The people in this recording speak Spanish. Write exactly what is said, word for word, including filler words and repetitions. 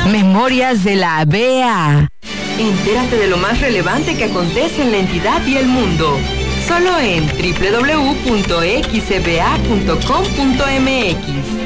Memorias de la B A. Entérate de lo más relevante que acontece en la entidad y el mundo. Solo en doble u doble u doble u punto x b a punto com punto m x.